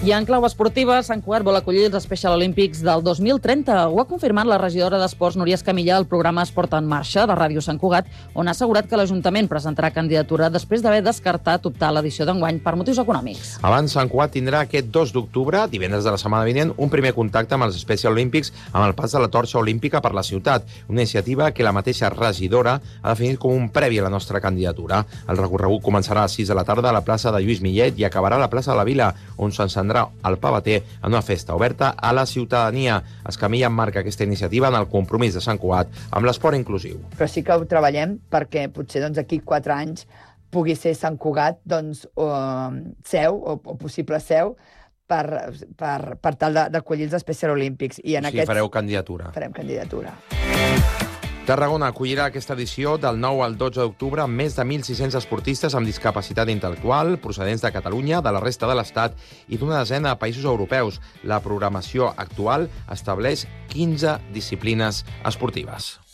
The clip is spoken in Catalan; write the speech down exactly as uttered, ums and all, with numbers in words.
I en clau esportiva, Sant Cugat vol acollir els Special Olympics del dos mil trenta. Ho ha confirmat la regidora d'Esports, Núria Escamilla, del programa Esport en Marxa de Ràdio Sant Cugat, on ha assegurat que l'Ajuntament presentarà candidatura després d'haver descartat optar a l'edició d'enguany per motius econòmics. Abans, Sant Cugat tindrà aquest dos d'octubre, divendres de la setmana vinent, un primer contacte amb els Special Olympics amb el pas de la torxa olímpica per la ciutat, una iniciativa que la mateixa regidora ha definit com un previ a la nostra candidatura. El recorregut començarà a les sis de la tarda a la plaça de Lluís Millet i acabarà a la plaça de la Vila, on s'encendrà el pavater en una festa oberta a la ciutadania. Escamilla emmarca aquesta iniciativa en el compromís de Sant Cugat amb l'esport inclusiu. Però sí que ho treballem perquè potser doncs, aquí quatre anys pugui ser Sant Cugat doncs, o, seu o, o possible seu per, per, per tal d'acollir els Special Olympics. I en o sigui, aquests... fareu candidatura. Farem candidatura. Tarragona acollirà aquesta edició del nou al dotze d'octubre amb més de mil sis-cents esportistes amb discapacitat intel·lectual procedents de Catalunya, de la resta de l'Estat i d'una desena de països europeus. La programació actual estableix quinze disciplines esportives.